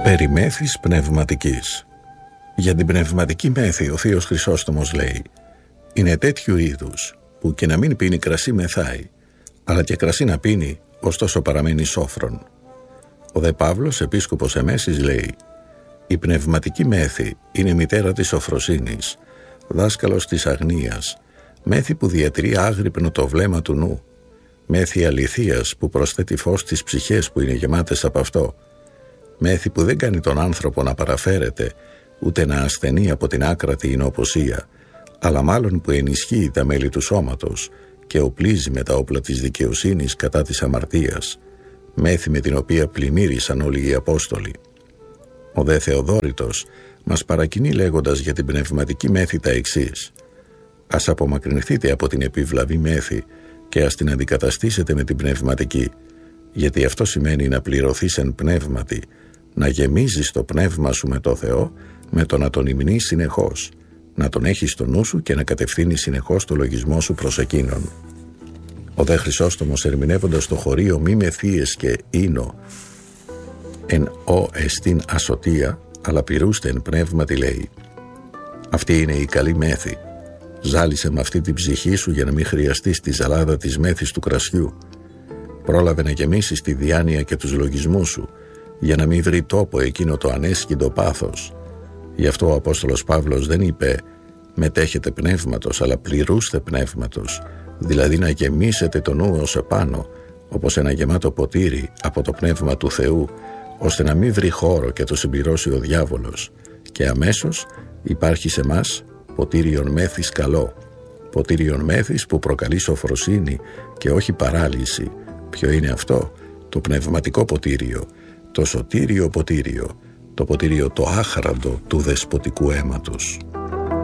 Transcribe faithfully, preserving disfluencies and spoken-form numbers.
Περί μέθης πνευματικής. Για την πνευματική μέθη ο θείος Χρυσόστομος λέει: είναι τέτοιου είδους που και να μην πίνει κρασί μεθάει, αλλά και κρασί να πίνει, ωστόσο παραμένει σόφρον. Ο δε Παύλος, επίσκοπος Εμέσης, λέει: η πνευματική μέθη είναι μητέρα της σοφροσύνης, δάσκαλος της αγνίας, μέθη που διατηρεί άγρυπνο το βλέμμα του νου, μέθη αληθείας που προσθέτει φως στις ψυχές που είναι γεμάτες από αυτό, μέθη που δεν κάνει τον άνθρωπο να παραφέρεται, ούτε να ασθενεί από την άκρατη εινοποσία, αλλά μάλλον που ενισχύει τα μέλη του σώματος και οπλίζει με τα όπλα της δικαιοσύνης κατά της αμαρτίας, μέθη με την οποία πλημμύρισαν όλοι οι Απόστολοι. Ο δε Θεοδόρητος μας παρακινεί λέγοντας για την πνευματική μέθη τα εξής: ας απομακρυνθείτε από την επιβλαβή μέθη και ας την αντικαταστήσετε με την πνευματική, γιατί αυτό σημαίνει να πληρωθείς εν πνεύματι, να γεμίζεις το πνεύμα σου με το Θεό, με το να τον υμνείς συνεχώς, να τον έχεις στο νου σου και να κατευθύνεις συνεχώς το λογισμό σου προς εκείνον. Ο δε Χρυσόστομος, ερμηνεύοντας το χωρίο μη με θείες και ίνο εν ο εστίν ασωτεία, αλλά πυρούστε εν πνεύματι, λέει: αυτή είναι η καλή μέθη. Ζάλισε με αυτή την ψυχή σου για να μην χρειαστείς τη ζαλάδα της μέθης του κρασιού. Πρόλαβε να γεμίσεις τη διάνοια και τους λογισμούς σου, για να μην βρει τόπο εκείνο το ανέσχυντο πάθος. Γι' αυτό ο Απόστολος Παύλος δεν είπε μετέχετε πνεύματος, αλλά πληρούστε πνεύματος, δηλαδή να γεμίσετε το νου ως επάνω, όπως ένα γεμάτο ποτήρι από το πνεύμα του Θεού, ώστε να μην βρει χώρο και το συμπληρώσει ο διάβολος, και αμέσως υπάρχει σε μας ποτήριον μέθης καλό, ποτήριον μέθης που προκαλεί σοφροσύνη και όχι παράλυση. Ποιο είναι αυτό? Το πνευματικό ποτήριο, το σωτήριο ποτήριο, το ποτήριο το άχραντο του δεσποτικού αίματος.